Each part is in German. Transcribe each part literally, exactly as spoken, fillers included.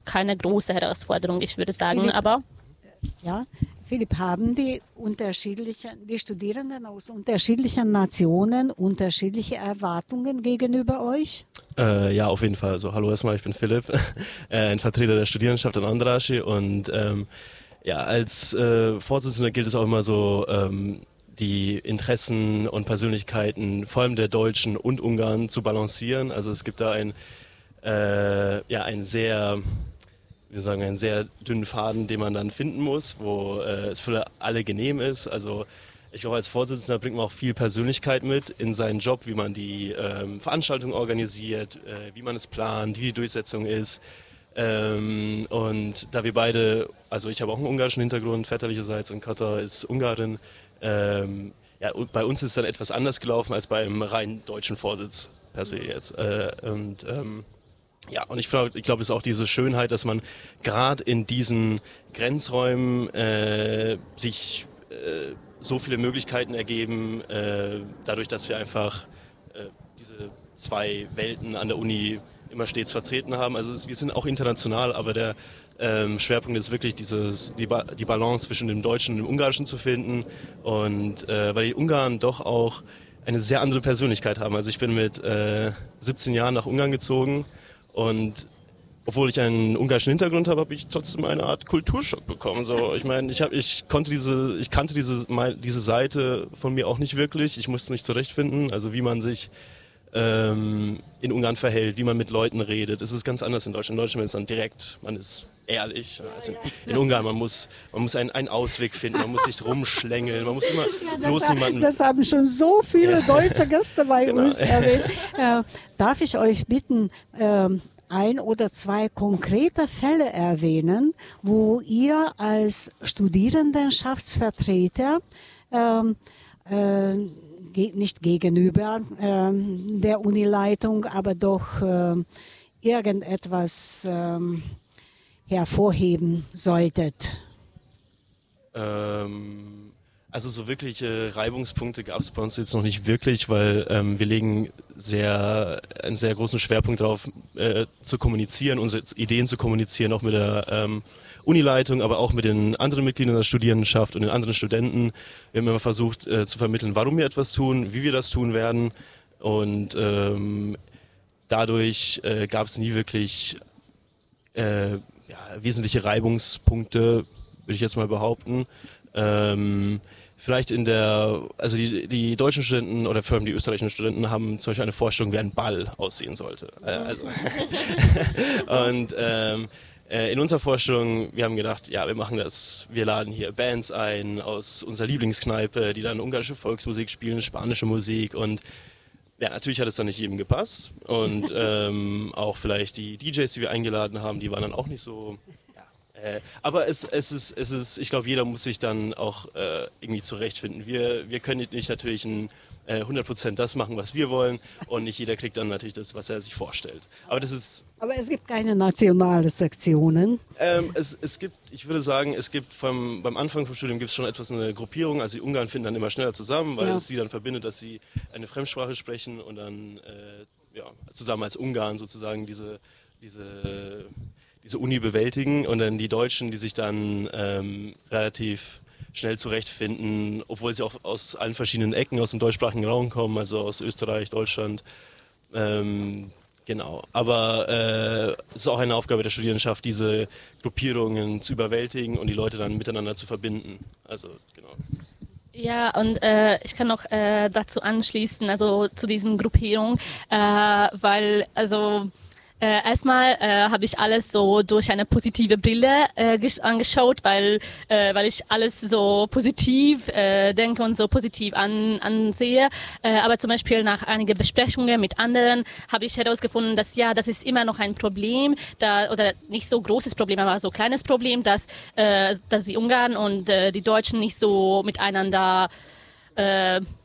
keine große Herausforderung, ich würde sagen. Philipp, aber ja, Philipp, haben die unterschiedlichen, die Studierenden aus unterschiedlichen Nationen unterschiedliche Erwartungen gegenüber euch? Äh, ja, auf jeden Fall. Also, hallo erstmal, ich bin Philipp, ein Vertreter der Studierendenschaft in Andrássy und ähm, ja, als äh, Vorsitzender gilt es auch immer so, ähm, die Interessen und Persönlichkeiten vor allem der Deutschen und Ungarn zu balancieren. Also es gibt da ein, äh, ja, ein sehr, wir sagen, einen sehr dünnen Faden, den man dann finden muss, wo äh, es für alle genehm ist. Also ich glaube, als Vorsitzender bringt man auch viel Persönlichkeit mit in seinen Job, wie man die ähm, Veranstaltung organisiert, äh, wie man es plant, wie die Durchsetzung ist. Ähm, und da wir beide, also ich habe auch einen ungarischen Hintergrund, väterlicherseits, und Katja ist Ungarin, ähm, ja, bei uns ist es dann etwas anders gelaufen als beim rein deutschen Vorsitz per se jetzt. Äh, und ähm, ja, und ich, ich glaube, es ist auch diese Schönheit, dass man gerade in diesen Grenzräumen äh, sich äh, so viele Möglichkeiten ergeben, äh, dadurch, dass wir einfach äh, diese zwei Welten an der Uni immer stets vertreten haben. Also es, wir sind auch international, aber der ähm, Schwerpunkt ist wirklich dieses, die, ba- die Balance zwischen dem Deutschen und dem Ungarischen zu finden. Und äh, weil die Ungarn doch auch eine sehr andere Persönlichkeit haben. Also ich bin mit äh, siebzehn Jahren nach Ungarn gezogen und obwohl ich einen ungarischen Hintergrund habe, habe ich trotzdem eine Art Kulturschock bekommen. So, ich meine, ich habe, ich konnte diese, ich kannte diese, mal, diese Seite von mir auch nicht wirklich. Ich musste mich zurechtfinden. Also wie man sich ähm, in Ungarn verhält, wie man mit Leuten redet. Es ist ganz anders in Deutschland. In Deutschland ist man direkt, man ist ehrlich. Also in, in Ungarn, man muss, man muss einen, einen Ausweg finden, man muss sich rumschlängeln, man muss immer ja, bloß das, niemanden... Das haben schon so viele deutsche Gäste bei genau. uns erwähnt. Äh, darf ich euch bitten, ähm, ein oder zwei konkrete Fälle erwähnen, wo ihr als Studierendenschaftsvertreter ähm, äh, ge- nicht gegenüber ähm, der Unileitung, aber doch ähm, irgendetwas ähm, hervorheben solltet? Ähm, also so wirkliche Reibungspunkte gab es bei uns jetzt noch nicht wirklich, weil ähm, wir legen sehr, einen sehr großen Schwerpunkt darauf, äh, zu kommunizieren, unsere Ideen zu kommunizieren, auch mit der ähm, Unileitung, aber auch mit den anderen Mitgliedern der Studierendenschaft und den anderen Studenten. Wir haben immer versucht äh, zu vermitteln, warum wir etwas tun, wie wir das tun werden, und ähm, dadurch äh, gab es nie wirklich äh, ja, wesentliche Reibungspunkte, würde ich jetzt mal behaupten. Ähm, vielleicht in der, also die, die deutschen Studenten oder vor allem die österreichischen Studenten haben zum Beispiel eine Vorstellung, wie ein Ball aussehen sollte. Äh, also und ähm, äh, in unserer Vorstellung, wir haben gedacht, ja, wir machen das, wir laden hier Bands ein aus unserer Lieblingskneipe, die dann ungarische Volksmusik spielen, spanische Musik, und ja, natürlich hat es dann nicht jedem gepasst, und ähm, auch vielleicht die D Js, die wir eingeladen haben, die waren dann auch nicht so... Äh, aber es, es ist, es ist, ich glaube, jeder muss sich dann auch äh, irgendwie zurechtfinden. Wir, wir können nicht natürlich ein, äh, hundert Prozent das machen, was wir wollen, und nicht jeder kriegt dann natürlich das, was er sich vorstellt. Aber das ist... Aber es gibt keine nationalen Sektionen. Ähm, es, es gibt, ich würde sagen, es gibt vom, beim Anfang vom Studium gibt es schon etwas eine Gruppierung. Also die Ungarn finden dann immer schneller zusammen, weil ja. es sie dann verbindet, dass sie eine Fremdsprache sprechen und dann äh, ja, zusammen als Ungarn sozusagen diese, diese diese Uni bewältigen, und dann die Deutschen, die sich dann ähm, relativ schnell zurechtfinden, obwohl sie auch aus allen verschiedenen Ecken aus dem deutschsprachigen Raum kommen, also aus Österreich, Deutschland. Ähm, genau. Aber äh, es ist auch eine Aufgabe der Studierendenschaft, diese Gruppierungen zu überwältigen und die Leute dann miteinander zu verbinden. Also, genau. Ja, und äh, ich kann noch äh, dazu anschließen, also zu diesen Gruppierungen, äh, weil, also Äh, erstmal äh, habe ich alles so durch eine positive Brille äh, gesch- angeschaut, weil äh, weil ich alles so positiv äh, denke und so positiv an, ansehe. Äh, aber zum Beispiel nach einigen Besprechungen mit anderen habe ich herausgefunden, dass ja, das ist immer noch ein Problem, da, oder nicht so großes Problem, aber so kleines Problem, dass dass die Ungarn und äh, die Deutschen nicht so miteinander äh,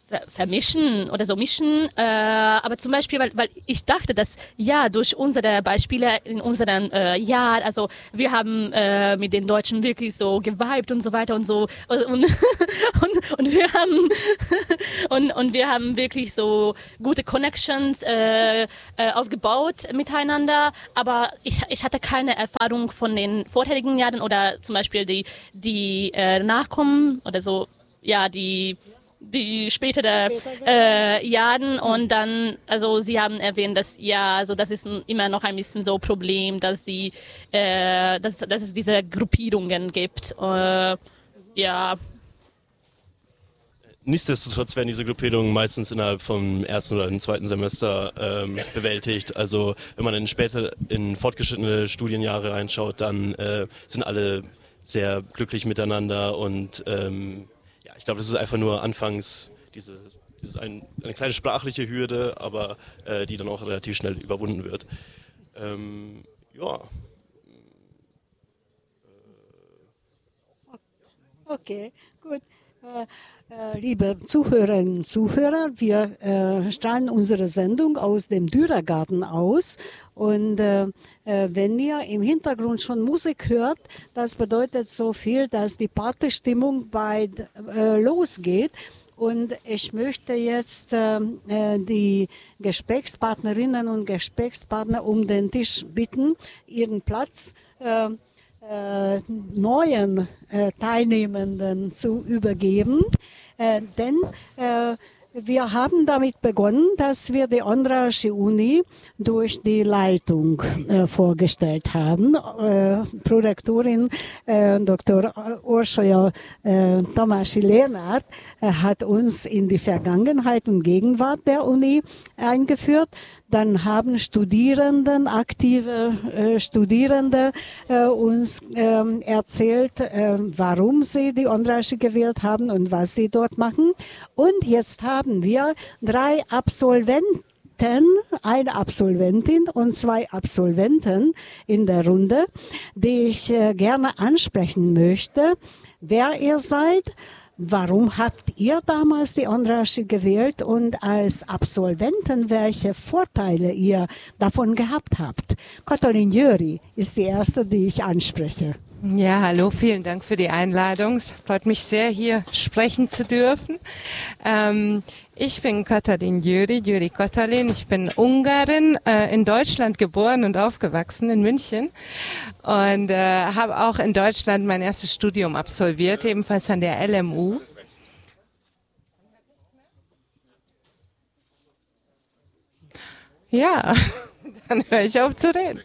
ver vermischen oder so mischen. Äh, aber zum Beispiel, weil, weil ich dachte, dass ja durch unsere Beispiele in unserem äh, Jahr, also wir haben äh, mit den Deutschen wirklich so geweibt und so weiter und so und, und, und wir haben und, und wir haben wirklich so gute Connections äh, äh, aufgebaut miteinander. Aber ich, ich hatte keine Erfahrung von den vorherigen Jahren oder zum Beispiel die die äh, Nachkommen oder so, ja, die die spätere äh, Jahren und dann, also Sie haben erwähnt, dass ja, also das ist ein, immer noch ein bisschen so Problem, dass sie, äh, dass, dass es diese Gruppierungen gibt, äh, ja. Nichtsdestotrotz werden diese Gruppierungen meistens innerhalb vom ersten oder dem zweiten Semester ähm, bewältigt. Also wenn man in später in fortgeschrittene Studienjahre reinschaut, dann äh, sind alle sehr glücklich miteinander und ähm, ja, ich glaube, das ist einfach nur anfangs diese, diese ein, eine kleine sprachliche Hürde, aber äh, die dann auch relativ schnell überwunden wird. Ähm, ja. Okay, gut. Äh, äh, liebe Zuhörerinnen und Zuhörer, wir äh, strahlen unsere Sendung aus dem Dürergarten aus. Und äh, äh, wenn ihr im Hintergrund schon Musik hört, das bedeutet so viel, dass die Partystimmung bald äh, losgeht. Und ich möchte jetzt äh, die Gesprächspartnerinnen und Gesprächspartner um den Tisch bitten, ihren Platz äh, Äh, neuen äh, Teilnehmenden zu übergeben. Äh, denn äh, wir haben damit begonnen, dass wir die Andrassy Uni durch die Leitung äh, vorgestellt haben. Äh, Prorektorin äh, Doktor Orsolya äh, Tamási-Lenard äh, hat uns in die Vergangenheit und Gegenwart der Uni eingeführt. Dann haben Studierenden, aktive äh, Studierende äh, uns äh, erzählt, äh, warum sie die Andrassy gewählt haben und was sie dort machen. Und jetzt haben wir drei Absolventen, eine Absolventin und zwei Absolventen in der Runde, die ich äh, gerne ansprechen möchte. Wer ihr seid? Warum habt ihr damals die Andrassy gewählt und als Absolventen, welche Vorteile ihr davon gehabt habt? Katalin Győri ist die erste, die ich anspreche. Ja, hallo, vielen Dank für die Einladung. Es freut mich sehr, hier sprechen zu dürfen. Ähm, ich bin Katalin Győri, Győri Katalin. Ich bin Ungarin, äh, in Deutschland geboren und aufgewachsen, in München. Und äh, habe auch in Deutschland mein erstes Studium absolviert, ebenfalls an der L M U. Ja, dann höre ich auf zu reden.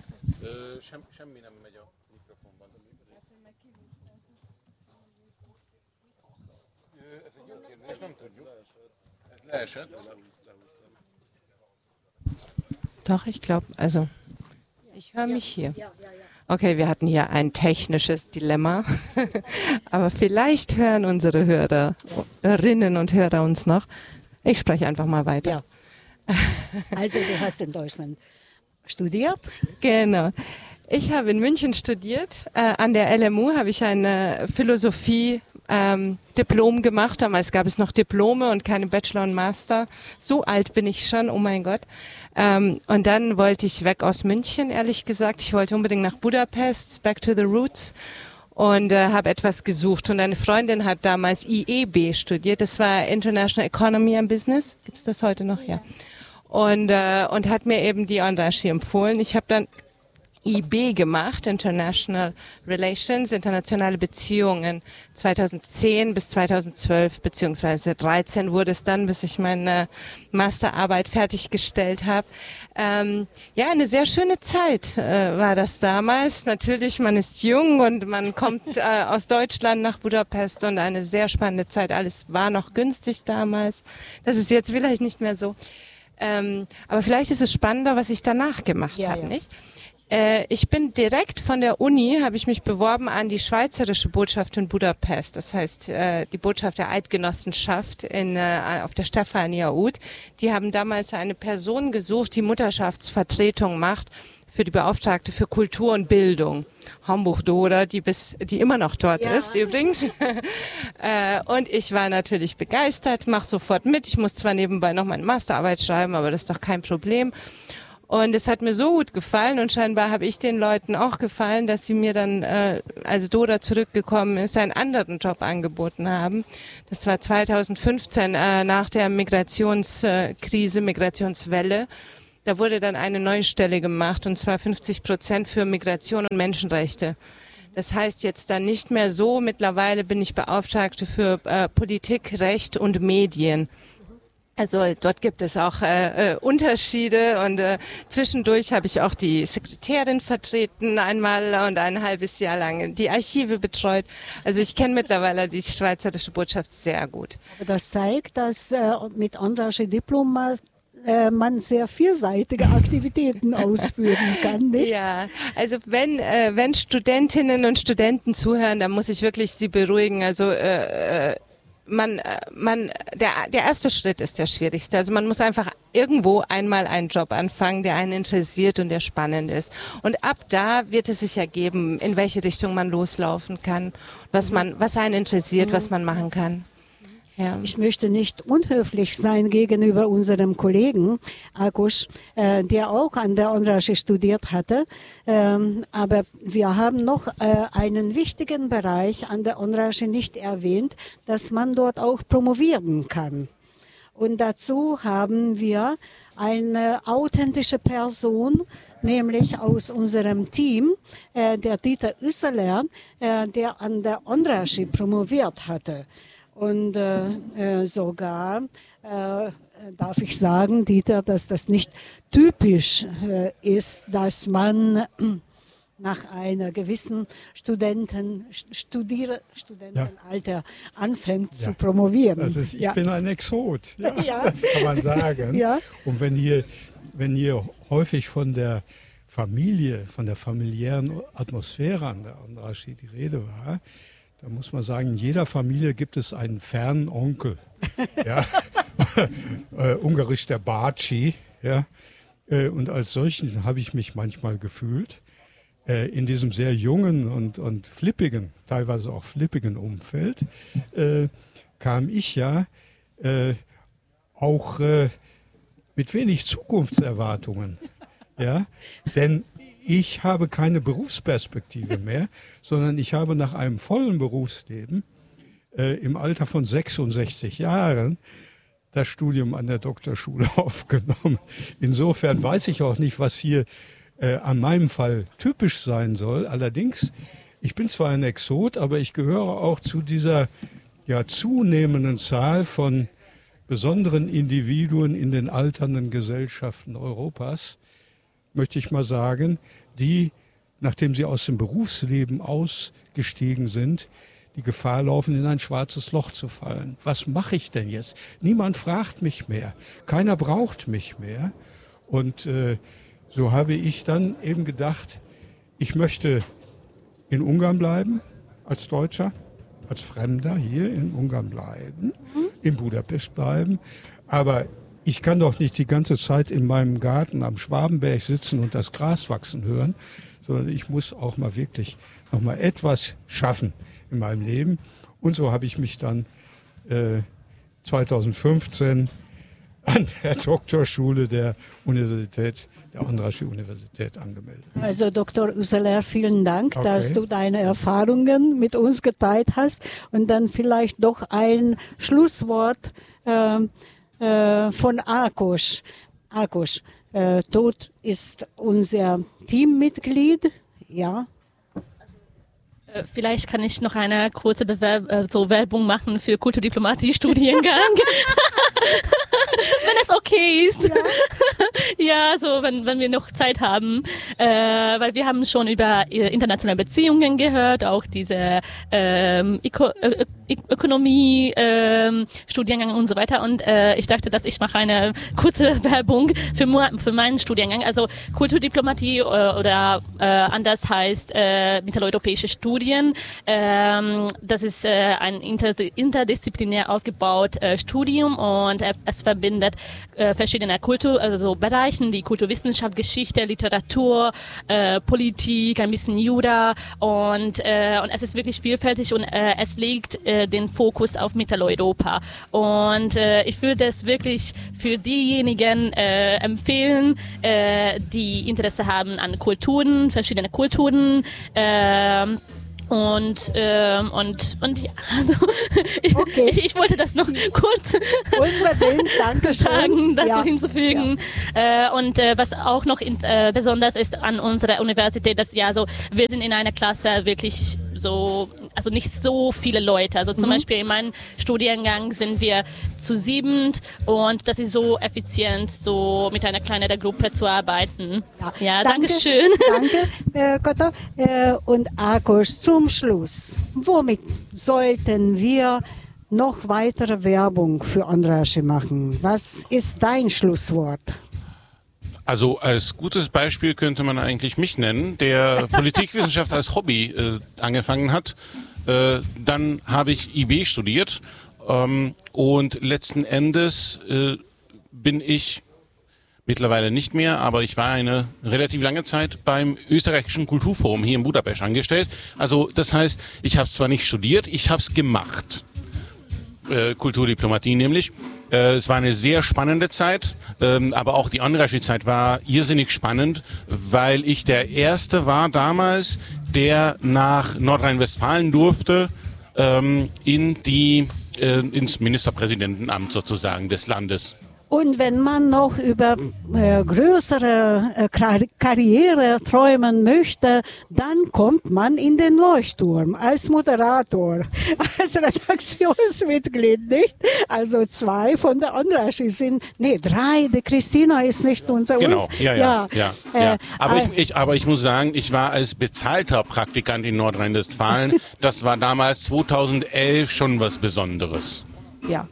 Doch, ich glaube, also ich höre mich hier. Okay, wir hatten hier ein technisches Dilemma, aber vielleicht hören unsere Hörerinnen und Hörer uns noch. Ich spreche einfach mal weiter. Ja. Also du hast in Deutschland studiert? Genau. Ich habe in München studiert. Äh, an der L M U habe ich eine Philosophie ähm, Diplom gemacht. Damals gab es noch Diplome und keine Bachelor und Master. So alt bin ich schon, oh mein Gott. Ähm, und dann wollte ich weg aus München, ehrlich gesagt. Ich wollte unbedingt nach Budapest, back to the roots. Und äh, habe etwas gesucht. Und eine Freundin hat damals I E B studiert. Das war International Economy and Business. Gibt es das heute noch? Ja. Und, äh, und hat mir eben die Andrassy empfohlen. Ich habe dann I B gemacht, International Relations, internationale Beziehungen, zweitausendzehn bis zweitausendzwölf beziehungsweise dreizehn wurde es dann, bis ich meine Masterarbeit fertiggestellt habe. Ähm, ja, eine sehr schöne Zeit äh, war das damals. Natürlich, man ist jung und man kommt äh, aus Deutschland nach Budapest und eine sehr spannende Zeit. Alles war noch günstig damals. Das ist jetzt vielleicht nicht mehr so. Ähm, aber vielleicht ist es spannender, was ich danach gemacht ja, habe, ja. nicht? Äh, ich bin direkt von der Uni, habe ich mich beworben an die schweizerische Botschaft in Budapest. Das heißt, äh, die Botschaft der Eidgenossenschaft in, äh, auf der Stefania-Ud. Die haben damals eine Person gesucht, die Mutterschaftsvertretung macht für die Beauftragte für Kultur und Bildung. Hamburg-Dora, die bis, die immer noch dort ja. ist übrigens. äh, und ich war natürlich begeistert, mach sofort mit. Ich muss zwar nebenbei noch meine Masterarbeit schreiben, aber das ist doch kein Problem. Und es hat mir so gut gefallen und scheinbar habe ich den Leuten auch gefallen, dass sie mir dann, äh, als Dora zurückgekommen ist, einen anderen Job angeboten haben. Das war zweitausendfünfzehn, äh, nach der Migrationskrise, Migrationswelle. Da wurde dann eine neue Stelle gemacht, und zwar fünfzig Prozent für Migration und Menschenrechte. Das heißt jetzt dann nicht mehr so, mittlerweile bin ich Beauftragte für äh, Politik, Recht und Medien. Also dort gibt es auch äh, äh, Unterschiede, und äh, zwischendurch habe ich auch die Sekretärin vertreten einmal und ein halbes Jahr lang die Archive betreut. Also ich kenne mittlerweile die schweizerische Botschaft sehr gut. Das zeigt, dass äh, mit Endrage Diplom äh, man sehr vielseitige Aktivitäten ausführen kann, nicht? Ja, also wenn äh, wenn Studentinnen und Studenten zuhören, dann muss ich wirklich sie beruhigen. Also äh, äh, Man, man, der, der erste Schritt ist der schwierigste. Also man muss einfach irgendwo einmal einen Job anfangen, der einen interessiert und der spannend ist. Und ab da wird es sich ergeben, in welche Richtung man loslaufen kann, was man, was einen interessiert, was man machen kann. Ja. Ich möchte nicht unhöflich sein gegenüber unserem Kollegen Akush, äh, der auch an der Endrage studiert hatte. Ähm, aber wir haben noch äh, einen wichtigen Bereich an der Endrage nicht erwähnt, dass man dort auch promovieren kann. Und dazu haben wir eine authentische Person, nämlich aus unserem Team, äh, der Dieter Üsseler, äh, der an der Endrage promoviert hatte. Und äh, äh, sogar äh, darf ich sagen, Dieter, dass das nicht typisch äh, ist, dass man äh, nach einer gewissen Studenten, Studier, Studentenalter ja. anfängt ja. zu promovieren. Das ist, ich ja. bin ein Exot, ja, ja. das kann man sagen. ja. Und wenn hier, wenn hier häufig von der Familie, von der familiären Atmosphäre an der Endrage die Rede war, da muss man sagen, in jeder Familie gibt es einen fernen Onkel. Ja? äh, Ungarisch der Bácsi. Ja? Äh, und als solchen habe ich mich manchmal gefühlt. Äh, in diesem sehr jungen und, und flippigen, teilweise auch flippigen Umfeld, äh, kam ich ja äh, auch äh, mit wenig Zukunftserwartungen. Ja? Denn ich habe keine Berufsperspektive mehr, sondern ich habe nach einem vollen Berufsleben äh, im Alter von sechsundsechzig Jahren das Studium an der Doktorschule aufgenommen. Insofern weiß ich auch nicht, was hier äh, an meinem Fall typisch sein soll. Allerdings, ich bin zwar ein Exot, aber ich gehöre auch zu dieser ja, zunehmenden Zahl von besonderen Individuen in den alternden Gesellschaften Europas, möchte ich mal sagen, die, nachdem sie aus dem Berufsleben ausgestiegen sind, die Gefahr laufen, in ein schwarzes Loch zu fallen. Was mache ich denn jetzt? Niemand fragt mich mehr. Keiner braucht mich mehr. Und äh, so habe ich dann eben gedacht, ich möchte in Ungarn bleiben, als Deutscher, als Fremder hier in Ungarn bleiben, in Budapest bleiben, aber ich kann doch nicht die ganze Zeit in meinem Garten am Schwabenberg sitzen und das Gras wachsen hören, sondern ich muss auch mal wirklich noch mal etwas schaffen in meinem Leben. Und so habe ich mich dann äh, zweitausendfünfzehn an der Doktorschule der Universität, der Endrage Universität angemeldet. Also Doktor Üsseler, vielen Dank, okay. dass du deine Erfahrungen mit uns geteilt hast. Und dann vielleicht doch ein Schlusswort äh, von Akush. Akush, äh, dort ist unser Teammitglied, ja. Vielleicht kann ich noch eine kurze Bewerb äh, so Werbung machen für Kulturdiplomatie-Studiengang. Wenn es okay ist. Ja, ja, so wenn, wenn wir noch Zeit haben. Äh, weil wir haben schon über äh, internationale Beziehungen gehört, auch diese ähm, Öko Ö Ökonomie, ähm, Studiengang und so weiter. Und äh, ich dachte, dass ich mache eine kurze Werbung für, für meinen Studiengang. Also Kulturdiplomatie äh, oder äh, anders heißt äh, mitteleuropäische Studien. Ähm, das ist äh, ein inter interdisziplinär aufgebaut äh, Studium. Und und äh, es verbindet äh, verschiedene Kultur, also so Bereichen wie Kulturwissenschaft, Geschichte, Literatur, äh, Politik, ein bisschen Jura und, äh, und es ist wirklich vielfältig und äh, es legt äh, den Fokus auf Mitteleuropa. Und äh, ich würde es wirklich für diejenigen äh, empfehlen, äh, die Interesse haben an Kulturen, verschiedene Kulturen, äh, Und, ähm, und, und ja, also ich, Okay. ich, ich wollte das noch kurz Unbedingt, danke sagen, dazu ja. hinzufügen. Ja. Äh, und äh, was auch noch in, äh, besonders ist an unserer Universität, dass ja so, wir sind in einer Klasse wirklich so, also nicht so viele Leute. Also zum mhm. Beispiel in meinem Studiengang sind wir zu siebend und das ist so effizient, so mit einer kleineren Gruppe zu arbeiten. Ja, ja danke schön. Danke, äh, Kotta. Äh, und Akos, zum Schluss, womit sollten wir noch weitere Werbung für Andrassy machen? Was ist dein Schlusswort? Also als gutes Beispiel könnte man eigentlich mich nennen, der Politikwissenschaft als Hobby äh, angefangen hat. Äh, dann habe ich I B studiert ähm, und letzten Endes äh, bin ich mittlerweile nicht mehr, aber ich war eine relativ lange Zeit beim österreichischen Kulturforum hier in Budapest angestellt. Also das heißt, ich habe es zwar nicht studiert, ich habe es gemacht. Äh, Kulturdiplomatie nämlich. Äh, es war eine sehr spannende Zeit, ähm, aber auch die Andrassy-Zeit war irrsinnig spannend, weil ich der Erste war damals, der nach Nordrhein-Westfalen durfte, ähm, in die, äh, ins Ministerpräsidentenamt sozusagen des Landes. Und wenn man noch über äh, größere äh, Kar Karriere träumen möchte, dann kommt man in den Leuchtturm als Moderator, als Redaktionsmitglied, nicht? Also zwei von der Andrassy sind, nee, drei, die Christina ist nicht unter genau. uns. Ja, ja, ja. ja, ja. Äh, aber, äh, ich, ich, aber ich muss sagen, ich war als bezahlter Praktikant in Nordrhein-Westfalen, das war damals zweitausendelf schon was Besonderes. Ja.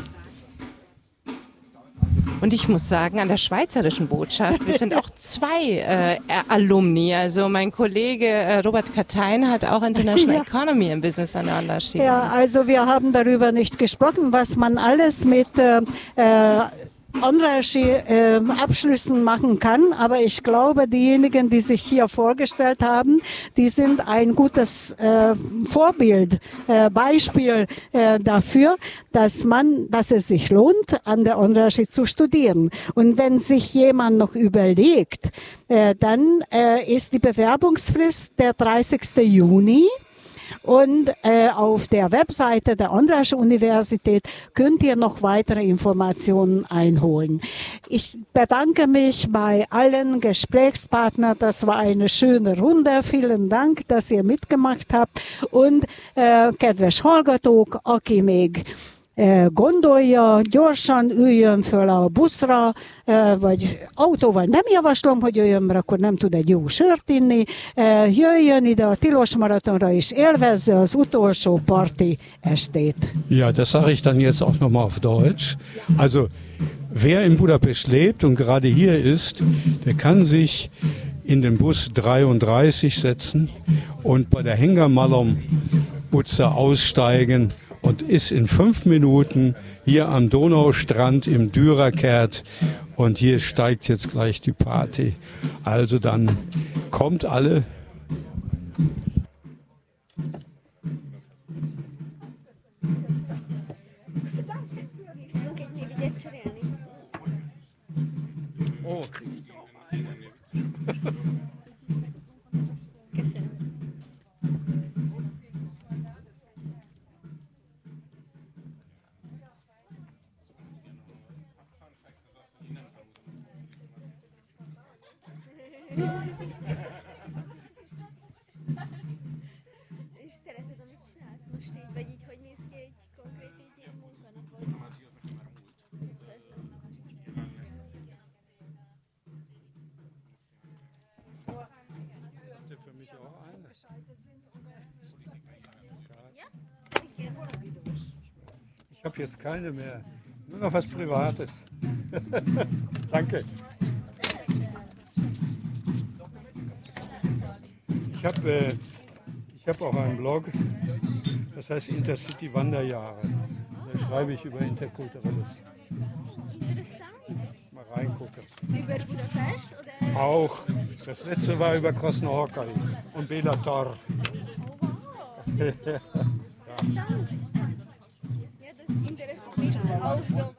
Und ich muss sagen, an der Schweizerischen Botschaft, wir sind auch zwei äh, Alumni. Also mein Kollege äh, Robert Katein hat auch International ja. Economy im Business an der Andrassy. Ja, also wir haben darüber nicht gesprochen, was man alles mit äh, äh, Andrassy äh, Abschlüssen machen kann, aber ich glaube, diejenigen, die sich hier vorgestellt haben, die sind ein gutes äh, Vorbild, äh, Beispiel äh, dafür, dass man, dass es sich lohnt, an der Andrassy zu studieren. Und wenn sich jemand noch überlegt, äh, dann äh, ist die Bewerbungsfrist der dreißigsten Juni. Und äh, auf der Webseite der Andrassy Universität könnt ihr noch weitere Informationen einholen. Ich bedanke mich bei allen Gesprächspartnern. Das war eine schöne Runde. Vielen Dank, dass ihr mitgemacht habt. Und äh, kedves hallgatók, aki még gondolja, gyorsan üljön föl a buszra, vagy autóval nem javaslom, hogy jöjjön, mert akkor nem tud egy jó sört inni. Jöjjön ide a Tilos Marathonra és élvezze az utolsó parti estét. Ja, das sage ich dann jetzt auch nochmal auf Deutsch. Also, wer in Budapest lebt und gerade hier ist, der kann sich in den Bus dreiunddreißig setzen und bei der Hengermalom Utca aussteigen und ist in fünf Minuten hier am Donaustrand im Dürerkert und hier steigt jetzt gleich die Party. Also dann kommt alle. Oh. És szereted, amit csinálsz most így, vagy így, hogy néz ki egy konkrét egy ilyen munkanap, vagy? Ich habe jetzt keine mehr. Nur noch was Privates. Danke. Ich habe äh, ich hab auch einen Blog, das heißt Intercity Wanderjahre. Da schreibe ich über Interkulturelles. Interessant. Mal reingucken. Über Budapest oder? Auch. Das letzte war über Krasnohorkai und Bela Tar. Oh wow. Interessant. Ja, das interessiert mich auch so.